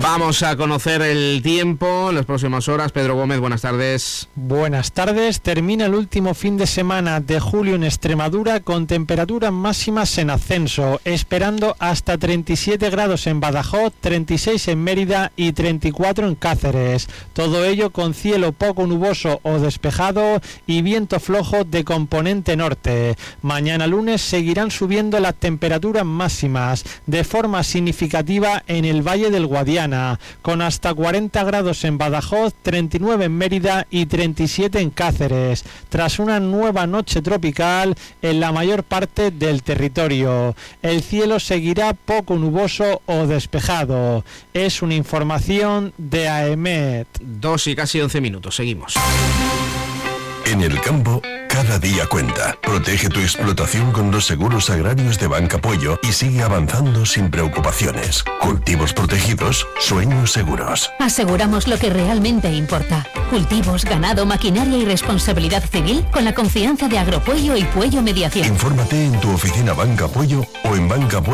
Vamos a conocer el tiempo en las próximas horas. Pedro Gómez, buenas tardes. Buenas tardes. Termina el último fin de semana de julio en Extremadura con temperaturas máximas en ascenso, esperando hasta 37 grados en Badajoz, 36 en Mérida y 34 en Cáceres. Todo ello con cielo poco nuboso o despejado y viento flojo de componente norte. Mañana lunes seguirán subiendo las temperaturas máximas de forma significativa en el Valle del Guadiana, con hasta 40 grados en Badajoz, 39 en Mérida y 37 en Cáceres, tras una nueva noche tropical en la mayor parte del territorio. El cielo seguirá poco nuboso o despejado. Es una información de AEMET. 2 y casi 11 minutos, seguimos. En el campo, cada día cuenta. Protege tu explotación con los seguros agrarios de Banca Puello y sigue avanzando sin preocupaciones. Cultivos protegidos, sueños seguros. Aseguramos lo que realmente importa. Cultivos, ganado, maquinaria y responsabilidad civil con la confianza de Agropuello y Puello Mediación. Infórmate en tu oficina Banca Puello o en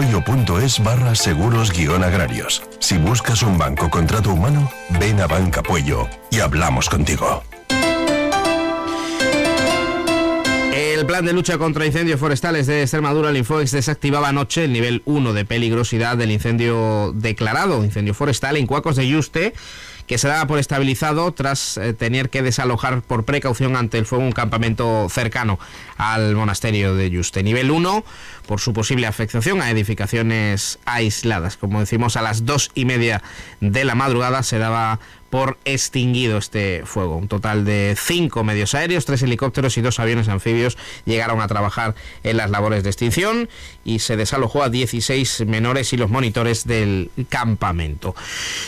bancapuello.es/seguros-agrarios. Si buscas un banco con trato humano, ven a Banca Puello y hablamos contigo. El plan de lucha contra incendios forestales de Extremadura, el Infoex, desactivaba anoche el nivel 1 de peligrosidad del incendio declarado, incendio forestal en Cuacos de Yuste, que se daba por estabilizado tras tener que desalojar por precaución ante el fuego un campamento cercano al monasterio de Yuste. Nivel 1 por su posible afectación a edificaciones aisladas. Como decimos, a las 2:30 de la madrugada se daba por extinguido este fuego. Un total de 5 medios aéreos, 3 helicópteros y 2 aviones anfibios llegaron a trabajar en las labores de extinción y se desalojó a 16 menores y los monitores del campamento.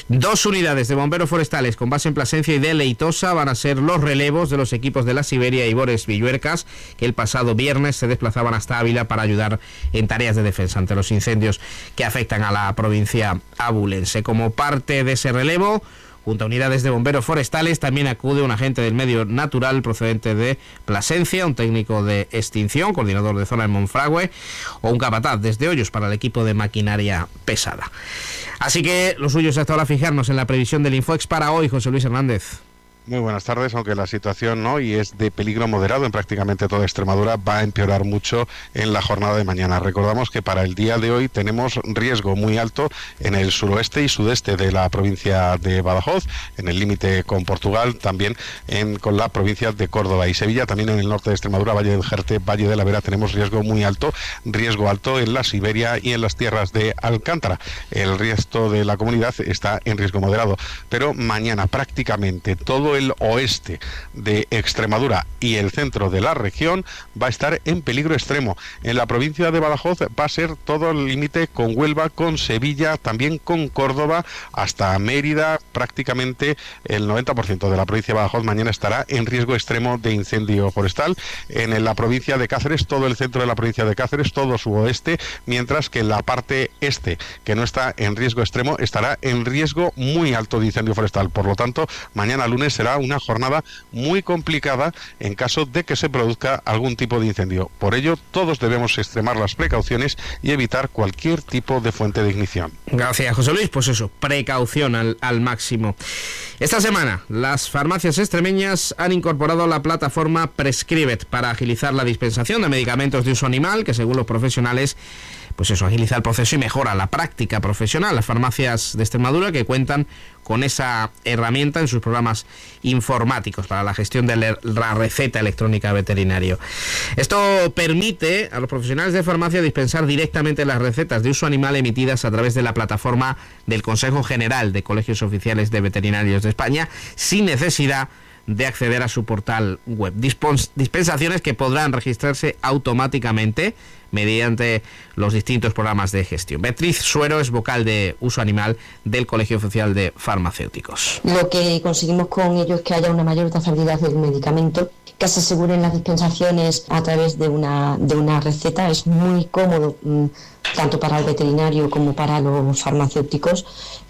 2 unidades de bomberos forestales con base en Plasencia y de Leitosa van a ser los relevos de los equipos de la Siberia y Bores Villuercas, que el pasado viernes se desplazaban hasta Ávila para ayudar en tareas de defensa ante los incendios que afectan a la provincia abulense. Como parte de ese relevo, junto a unidades de bomberos forestales, también acude un agente del medio natural procedente de Plasencia, un técnico de extinción, coordinador de zona en Monfragüe, o un capataz desde Hoyos para el equipo de maquinaria pesada. Así que lo suyo es hasta ahora fijarnos en la previsión del Infoex para hoy. José Luis Hernández. Muy buenas tardes, aunque la situación hoy es de peligro moderado en prácticamente toda Extremadura, va a empeorar mucho en la jornada de mañana. Recordamos que para el día de hoy tenemos riesgo muy alto en el suroeste y sudeste de la provincia de Badajoz, en el límite con Portugal, también con la provincia de Córdoba y Sevilla, también en el norte de Extremadura, Valle del Jerte, Valle de la Vera, tenemos riesgo muy alto, riesgo alto en la Siberia y en las tierras de Alcántara. El resto de la comunidad está en riesgo moderado, pero mañana prácticamente todo el oeste de Extremadura y el centro de la región va a estar en peligro extremo. En la provincia de Badajoz va a ser todo el límite con Huelva, con Sevilla, también con Córdoba, hasta Mérida. Prácticamente el 90% de la provincia de Badajoz mañana estará en riesgo extremo de incendio forestal. En la provincia de Cáceres, todo el centro de la provincia de Cáceres, todo su oeste, mientras que en la parte este, que no está en riesgo extremo, estará en riesgo muy alto de incendio forestal. Por lo tanto, mañana lunes será una jornada muy complicada en caso de que se produzca algún tipo de incendio. Por ello, todos debemos extremar las precauciones y evitar cualquier tipo de fuente de ignición. Gracias, José Luis. Pues eso, precaución al máximo. Esta semana, las farmacias extremeñas han incorporado la plataforma Prescribet para agilizar la dispensación de medicamentos de uso animal, que según los profesionales, pues eso, agiliza el proceso y mejora la práctica profesional. Las farmacias de Extremadura que cuentan con esa herramienta en sus programas informáticos para la gestión de la receta electrónica veterinario. Esto permite a los profesionales de farmacia dispensar directamente las recetas de uso animal emitidas a través de la plataforma del Consejo General de Colegios Oficiales de Veterinarios de España, sin necesidad de acceder a su portal web. Dispensaciones que podrán registrarse automáticamente mediante los distintos programas de gestión. Beatriz Suero es vocal de uso animal del Colegio Oficial de Farmacéuticos. Lo que conseguimos con ello es que haya una mayor trazabilidad del medicamento, que se aseguren las dispensaciones a través de una receta. Es muy cómodo tanto para el veterinario como para los farmacéuticos,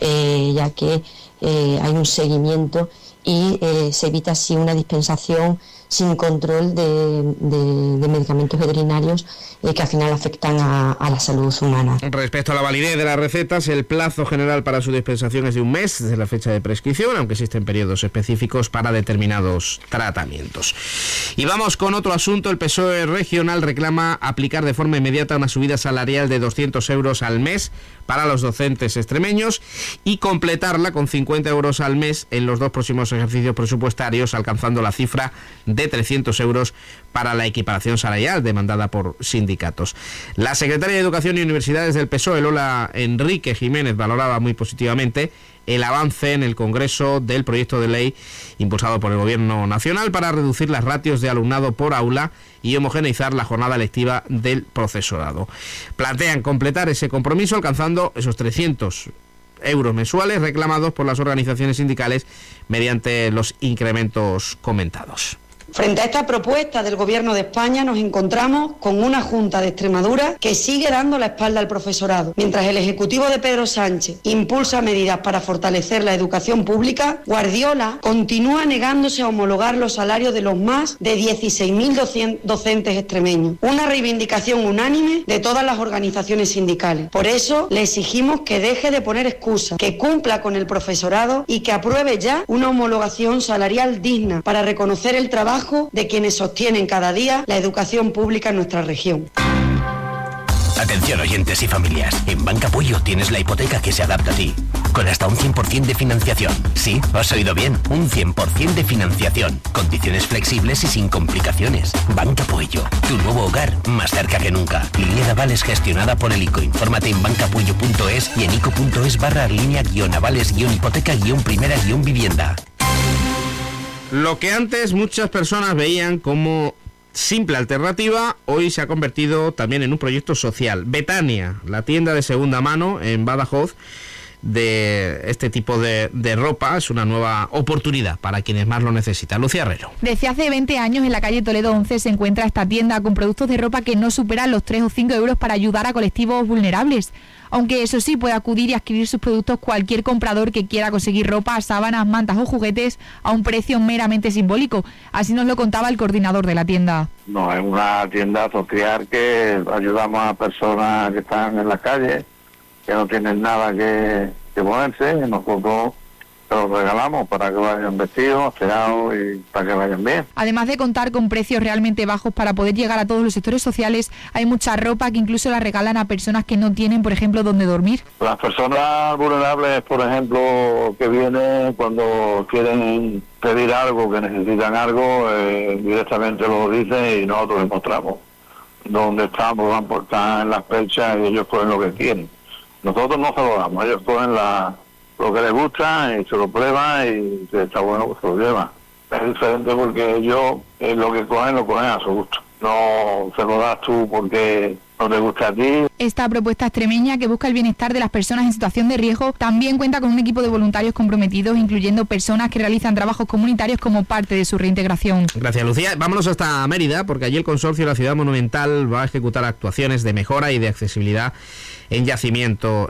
ya que hay un seguimiento y se evita así una dispensación sin control de medicamentos veterinarios que al final afectan a la salud humana. Respecto a la validez de las recetas, el plazo general para su dispensación es de un mes desde la fecha de prescripción, aunque existen periodos específicos para determinados tratamientos. Y vamos con otro asunto. El PSOE regional reclama aplicar de forma inmediata una subida salarial de 200 euros al mes para los docentes extremeños y completarla con 50 euros al mes en los 2 próximos ejercicios presupuestarios, alcanzando la cifra de 300 euros para la equiparación salarial demandada por sindicatos. La secretaria de Educación y Universidades del PSOE, Lola Enrique Jiménez, valoraba muy positivamente el avance en el Congreso del proyecto de ley impulsado por el Gobierno Nacional para reducir las ratios de alumnado por aula y homogeneizar la jornada lectiva del profesorado. Plantean completar ese compromiso alcanzando esos 300 euros mensuales reclamados por las organizaciones sindicales mediante los incrementos comentados. Frente a esta propuesta del Gobierno de España nos encontramos con una Junta de Extremadura que sigue dando la espalda al profesorado. Mientras el Ejecutivo de Pedro Sánchez impulsa medidas para fortalecer la educación pública, Guardiola continúa negándose a homologar los salarios de los más de 16.000 docentes extremeños. Una reivindicación unánime de todas las organizaciones sindicales. Por eso le exigimos que deje de poner excusas, que cumpla con el profesorado y que apruebe ya una homologación salarial digna para reconocer el trabajo de quienes sostienen cada día la educación pública en nuestra región. Atención oyentes y familias, en Banca Puello tienes la hipoteca que se adapta a ti, con hasta un 100% de financiación. Sí, has oído bien, un 100% de financiación, condiciones flexibles y sin complicaciones. Banca Puello, tu nuevo hogar más cerca que nunca. Línea de avales gestionada por el ICO. Infórmate en bancapuello.es y en ico.es/línea-avales-hipoteca-primera-vivienda. Lo que antes muchas personas veían como simple alternativa, hoy se ha convertido también en un proyecto social. Betania, la tienda de segunda mano en Badajoz de este tipo de ropa, es una nueva oportunidad para quienes más lo necesitan. Lucía Herrero. Desde hace 20 años en la calle Toledo 11 se encuentra esta tienda con productos de ropa que no superan los 3 o 5 euros para ayudar a colectivos vulnerables. Aunque eso sí, puede acudir y adquirir sus productos cualquier comprador que quiera conseguir ropa, sábanas, mantas o juguetes a un precio meramente simbólico. Así nos lo contaba el coordinador de la tienda. No, es una tienda social que ayudamos a personas que están en la calle, que no tienen nada que ponerse, y nosotros se los regalamos para que vayan vestidos, aseados y para que vayan bien. Además de contar con precios realmente bajos para poder llegar a todos los sectores sociales, hay mucha ropa que incluso la regalan a personas que no tienen, por ejemplo, dónde dormir. Las personas vulnerables, por ejemplo, que vienen cuando quieren pedir algo, que necesitan algo, directamente lo dicen y nosotros les mostramos dónde están, porque están en las perchas y ellos cogen lo que quieren. Nosotros no se lo damos, ellos cogen lo que les gusta y se lo prueban y si está bueno pues se lo llevan. Es diferente porque ellos lo que cogen lo cogen a su gusto. No se lo das tú porque no te gusta a ti. Esta propuesta extremeña, que busca el bienestar de las personas en situación de riesgo, también cuenta con un equipo de voluntarios comprometidos, incluyendo personas que realizan trabajos comunitarios como parte de su reintegración. Gracias, Lucía. Vámonos hasta Mérida, porque allí el consorcio de la Ciudad Monumental va a ejecutar actuaciones de mejora y de accesibilidad en el yacimiento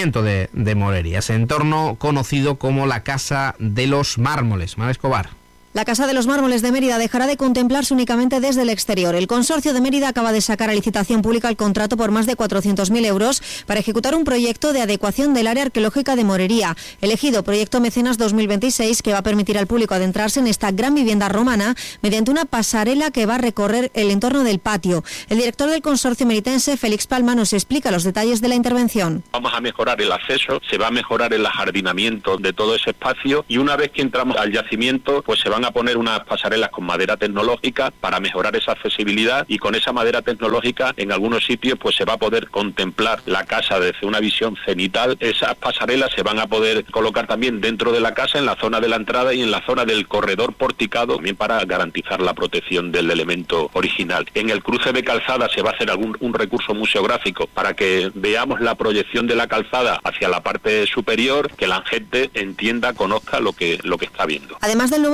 de Morerías, entorno conocido como la Casa de los Mármoles. Mar Escobar. La Casa de los Mármoles de Mérida dejará de contemplarse únicamente desde el exterior. El Consorcio de Mérida acaba de sacar a licitación pública el contrato por más de 400.000 euros para ejecutar un proyecto de adecuación del área arqueológica de Morería, elegido Proyecto Mecenas 2026, que va a permitir al público adentrarse en esta gran vivienda romana mediante una pasarela que va a recorrer el entorno del patio. El director del consorcio meritense, Félix Palma, nos explica los detalles de la intervención. Vamos a mejorar el acceso, se va a mejorar el ajardinamiento de todo ese espacio y una vez que entramos al yacimiento, pues se van a poner unas pasarelas con madera tecnológica para mejorar esa accesibilidad, y con esa madera tecnológica en algunos sitios pues se va a poder contemplar la casa desde una visión cenital. Esas pasarelas se van a poder colocar también dentro de la casa, en la zona de la entrada y en la zona del corredor porticado, también para garantizar la protección del elemento original. En el cruce de calzada se va a hacer un recurso museográfico para que veamos la proyección de la calzada hacia la parte superior, que la gente entienda, conozca lo que está viendo. Además del nuevo recorrido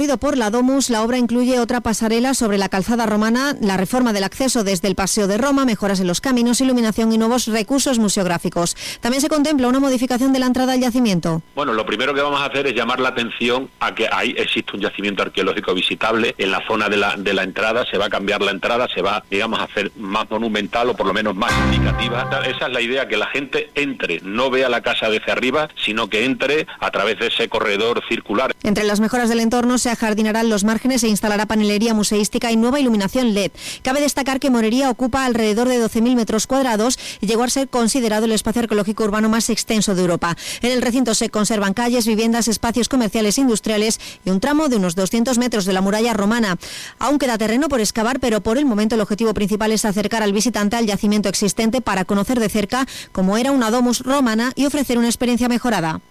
promovido por la Domus, la obra incluye otra pasarela sobre la calzada romana, la reforma del acceso desde el Paseo de Roma, mejoras en los caminos, iluminación y nuevos recursos museográficos. También se contempla una modificación de la entrada al yacimiento. Bueno, lo primero que vamos a hacer es llamar la atención a que ahí existe un yacimiento arqueológico visitable en la zona de la entrada. Se va a cambiar la entrada, se va, digamos, a hacer más monumental o por lo menos más indicativa. Esa es la idea, que la gente entre, no vea la casa desde arriba, sino que entre a través de ese corredor circular. Entre las mejoras del entorno se ajardinarán los márgenes, se instalará panelería museística y nueva iluminación LED. Cabe destacar que Morería ocupa alrededor de 12.000 metros cuadrados y llegó a ser considerado el espacio arqueológico urbano más extenso de Europa. En el recinto se conservan calles, viviendas, espacios comerciales e industriales y un tramo de unos 200 metros de la muralla romana. Aún queda terreno por excavar, pero por el momento el objetivo principal es acercar al visitante al yacimiento existente para conocer de cerca cómo era una domus romana y ofrecer una experiencia mejorada.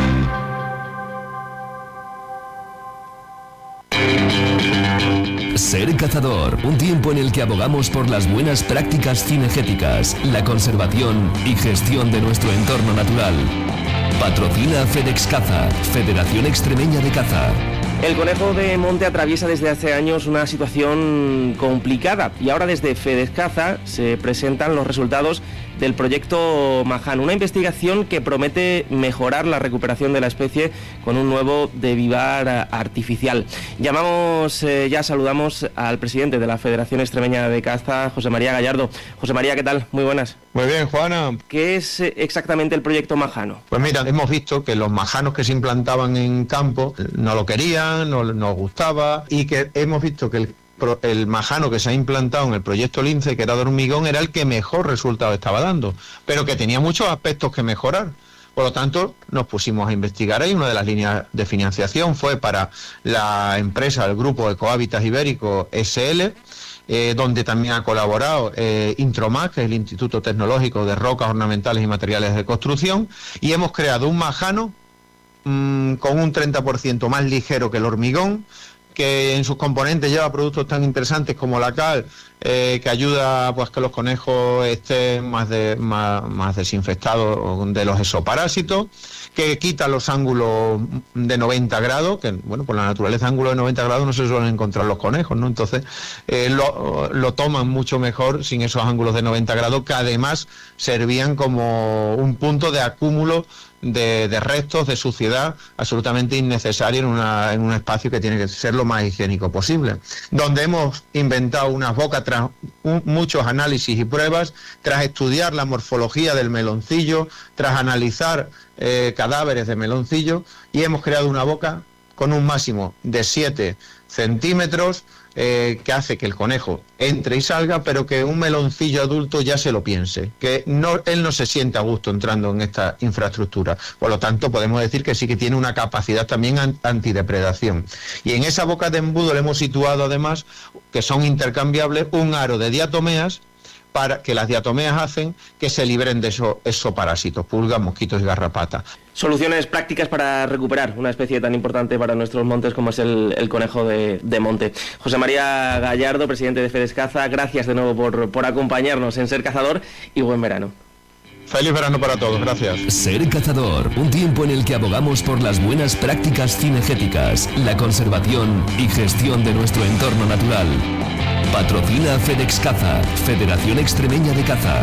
Ser Cazador, un tiempo en el que abogamos por las buenas prácticas cinegéticas, la conservación y gestión de nuestro entorno natural. Patrocina FedEx Caza, Federación Extremeña de Caza. El conejo de monte atraviesa desde hace años una situación complicada y ahora desde FedEx Caza se presentan los resultados del proyecto Majano, una investigación que promete mejorar la recuperación de la especie con un nuevo devivar artificial. Saludamos al presidente de la Federación Extremeña de Caza, José María Gallardo. José María, ¿qué tal? Muy buenas. Muy bien, Juana. ¿Qué es exactamente el proyecto Majano? Pues mira, hemos visto que los majanos que se implantaban en campo no lo querían, no nos gustaba, y que hemos visto que el majano que se ha implantado en el proyecto Lince, que era de hormigón, era el que mejor resultado estaba dando, pero que tenía muchos aspectos que mejorar. Por lo tanto, nos pusimos a investigar ahí. Una de las líneas de financiación fue para la empresa, el grupo Ecohábitat Ibérico SL, donde también ha colaborado Intromac, que es el Instituto Tecnológico de Rocas Ornamentales y Materiales de Construcción, y hemos creado un majano con un 30% más ligero que el hormigón, que en sus componentes lleva productos tan interesantes como la cal, que ayuda pues que los conejos estén más desinfectados de los exoparásitos, que quita los ángulos de 90 grados, que bueno, por la naturaleza ángulos de 90 grados no se suelen encontrar los conejos, ¿no? Entonces lo toman mucho mejor sin esos ángulos de 90 grados, que además servían como un punto de acúmulo de restos, de suciedad absolutamente innecesaria en un espacio que tiene que ser lo más higiénico posible. Donde hemos inventado unas bocas tras muchos análisis y pruebas, tras estudiar la morfología del meloncillo, tras analizar cadáveres de meloncillo, y hemos creado una boca con un máximo de 7 centímetros, que hace que el conejo entre y salga, pero que un meloncillo adulto ya se lo piense, que él no se siente a gusto entrando en esta infraestructura. Por lo tanto, podemos decir que sí que tiene una capacidad también antidepredación. Y en esa boca de embudo le hemos situado además, que son intercambiables, un aro de diatomeas, para que las diatomeas hacen que se libren de esos parásitos, pulgas, mosquitos y garrapatas. Soluciones prácticas para recuperar una especie tan importante para nuestros montes como es el conejo de monte. José María Gallardo, presidente de FedEx Caza, gracias de nuevo por acompañarnos en Ser Cazador y buen verano. Feliz verano para todos, gracias. Ser Cazador, un tiempo en el que abogamos por las buenas prácticas cinegéticas, la conservación y gestión de nuestro entorno natural. Patrocina FedEx Caza, Federación Extremeña de Caza.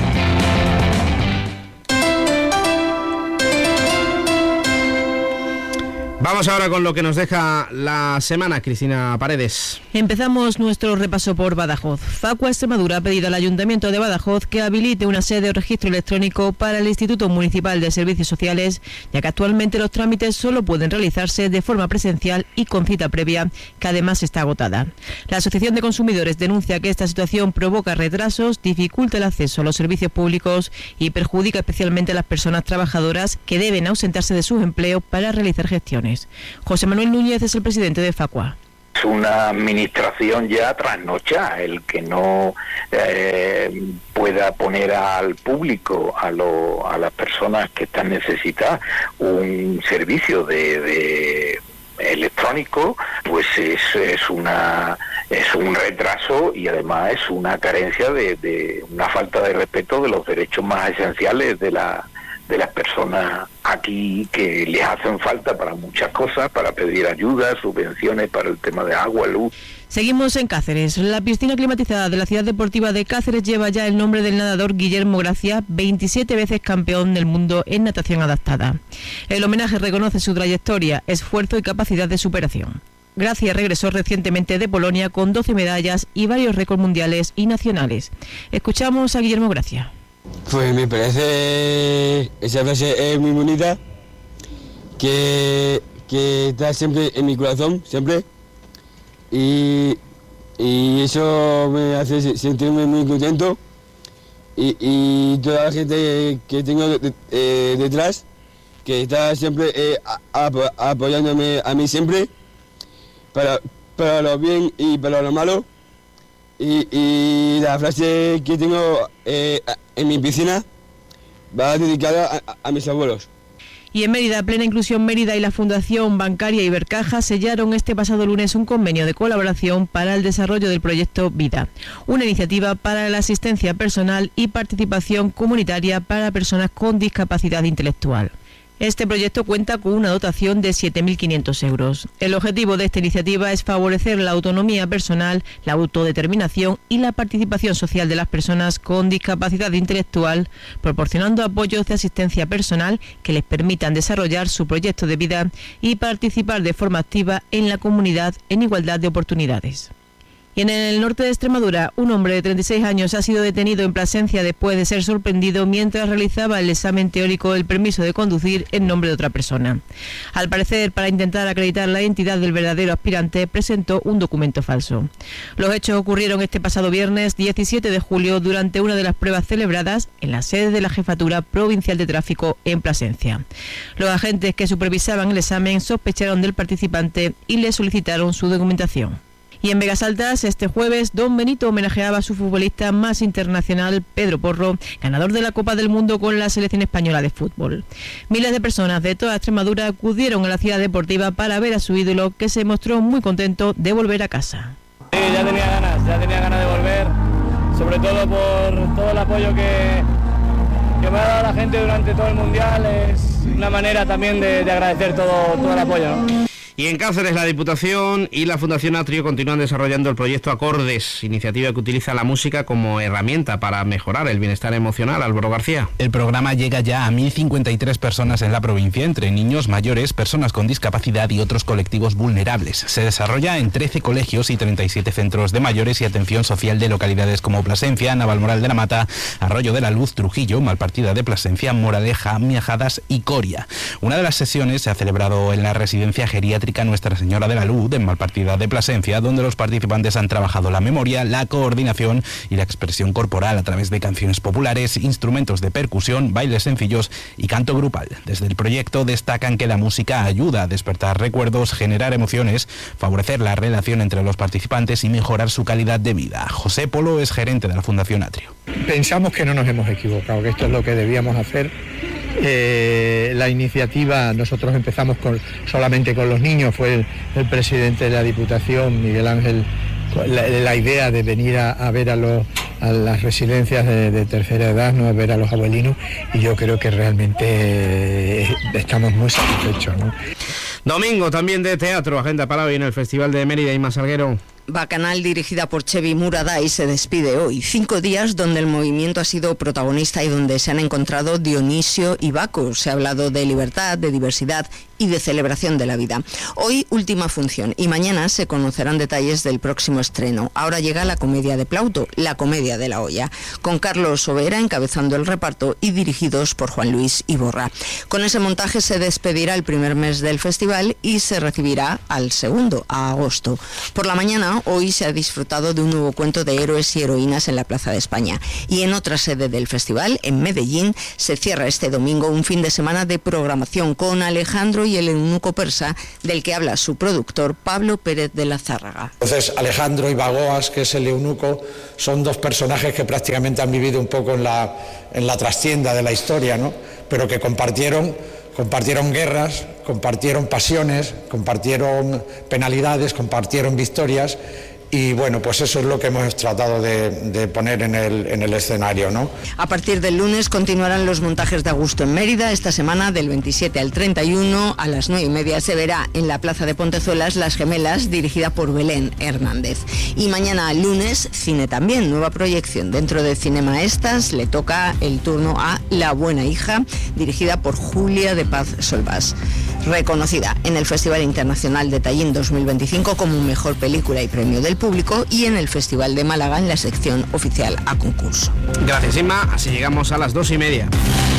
Vamos ahora con lo que nos deja la semana, Cristina Paredes. Empezamos nuestro repaso por Badajoz. Facua Extremadura ha pedido al Ayuntamiento de Badajoz que habilite una sede o registro electrónico para el Instituto Municipal de Servicios Sociales, ya que actualmente los trámites solo pueden realizarse de forma presencial y con cita previa, que además está agotada. La Asociación de Consumidores denuncia que esta situación provoca retrasos, dificulta el acceso a los servicios públicos y perjudica especialmente a las personas trabajadoras que deben ausentarse de sus empleos para realizar gestiones. José Manuel Núñez es el presidente de Facua. Es una administración ya trasnochada, el que no pueda poner al público, a las personas que están necesitadas, un servicio de electrónico, pues es un retraso y además es una carencia de una falta de respeto de los derechos más esenciales de las personas aquí que les hacen falta para muchas cosas, para pedir ayuda, subvenciones para el tema de agua, luz. Seguimos en Cáceres. La piscina climatizada de la ciudad deportiva de Cáceres lleva ya el nombre del nadador Guillermo Gracia, 27 veces campeón del mundo en natación adaptada. El homenaje reconoce su trayectoria, esfuerzo y capacidad de superación. Gracia regresó recientemente de Polonia con 12 medallas y varios récords mundiales y nacionales. Escuchamos a Guillermo Gracia. Pues me parece, esa frase es muy bonita, que está siempre en mi corazón, siempre. Y eso me hace sentirme muy contento y toda la gente que tengo detrás, que está siempre apoyándome a mí siempre, para lo bien y para lo malo. Y la frase que tengo en mi piscina va dedicada a mis abuelos. Y en Mérida, Plena Inclusión Mérida y la Fundación Bancaria Ibercaja sellaron este pasado lunes un convenio de colaboración para el desarrollo del proyecto Vida, una iniciativa para la asistencia personal y participación comunitaria para personas con discapacidad intelectual. Este proyecto cuenta con una dotación de 7.500 euros. El objetivo de esta iniciativa es favorecer la autonomía personal, la autodeterminación y la participación social de las personas con discapacidad intelectual, proporcionando apoyos de asistencia personal que les permitan desarrollar su proyecto de vida y participar de forma activa en la comunidad en igualdad de oportunidades. Y en el norte de Extremadura, un hombre de 36 años ha sido detenido en Plasencia después de ser sorprendido mientras realizaba el examen teórico del permiso de conducir en nombre de otra persona. Al parecer, para intentar acreditar la identidad del verdadero aspirante, presentó un documento falso. Los hechos ocurrieron este pasado viernes 17 de julio durante una de las pruebas celebradas en la sede de la Jefatura Provincial de Tráfico en Plasencia. Los agentes que supervisaban el examen sospecharon del participante y le solicitaron su documentación. Y en Vegas Altas, este jueves, Don Benito homenajeaba a su futbolista más internacional, Pedro Porro, ganador de la Copa del Mundo con la selección española de fútbol. Miles de personas de toda Extremadura acudieron a la ciudad deportiva para ver a su ídolo, que se mostró muy contento de volver a casa. Sí, ya tenía ganas de volver, sobre todo por todo el apoyo que me ha dado la gente durante todo el Mundial. Es una manera también de agradecer todo el apoyo, ¿no? Y en Cáceres, la Diputación y la Fundación Atrio continúan desarrollando el proyecto Acordes, iniciativa que utiliza la música como herramienta para mejorar el bienestar emocional. Álvaro García. El programa llega ya a 1.053 personas en la provincia, entre niños, mayores, personas con discapacidad y otros colectivos vulnerables. Se desarrolla en 13 colegios y 37 centros de mayores y atención social de localidades como Plasencia, Navalmoral de la Mata, Arroyo de la Luz, Trujillo, Malpartida de Plasencia, Moraleja, Miajadas y Coria. Una de las sesiones se ha celebrado en la residencia geriátrica Nuestra Señora de la Luz, en Malpartida de Plasencia, donde los participantes han trabajado la memoria, la coordinación y la expresión corporal a través de canciones populares, instrumentos de percusión, bailes sencillos y canto grupal. Desde el proyecto destacan que la música ayuda a despertar recuerdos, generar emociones, favorecer la relación entre los participantes y mejorar su calidad de vida. José Polo es gerente de la Fundación Atrio. Pensamos que no nos hemos equivocado, que esto es lo que debíamos hacer. La iniciativa, nosotros empezamos solamente con los niños, fue el presidente de la Diputación, Miguel Ángel, la idea de venir a ver a las residencias de tercera edad, no a ver a los abuelinos, y yo creo que realmente estamos muy satisfechos, ¿no? Domingo también de teatro, agenda para hoy en el Festival de Mérida y Salguero. Bacanal, dirigida por Chevy Muraday, se despide hoy. 5 días donde el movimiento ha sido protagonista y donde se han encontrado Dionisio y Baco. Se ha hablado de libertad, de diversidad y de celebración de la vida. Hoy, última función, y mañana se conocerán detalles del próximo estreno. Ahora llega la comedia de Plauto, La comedia de la olla, con Carlos Sobera encabezando el reparto y dirigidos por Juan Luis Iborra. Con ese montaje se despedirá el primer mes del festival y se recibirá al segundo, a agosto. Por la mañana, hoy se ha disfrutado de un nuevo cuento de héroes y heroínas en la Plaza de España. Y en otra sede del festival, en Medellín, se cierra este domingo un fin de semana de programación con Alejandro y el eunuco persa, del que habla su productor Pablo Pérez de la Zárraga. Entonces, Alejandro y Bagoas, que es el eunuco, son dos personajes que prácticamente han vivido un poco en la trastienda de la historia, ¿no? Pero que compartieron guerras, compartieron pasiones, compartieron penalidades, compartieron victorias, y bueno, pues eso es lo que hemos tratado de poner en el escenario, ¿no? A partir del lunes continuarán los montajes de Augusto en Mérida. Esta semana, del 27 al 31, a las 9:30 se verá en la Plaza de Pontezuelas Las Gemelas, dirigida por Belén Hernández. Y mañana, lunes, cine también, nueva proyección. Dentro de Cinemaestas le toca el turno a La Buena Hija, dirigida por Julia de Paz Solvás, reconocida en el Festival Internacional de Tallinn 2025 como mejor película y premio del público, y en el Festival de Málaga en la sección oficial a concurso. Gracias, Inma. Así llegamos a las 2:30.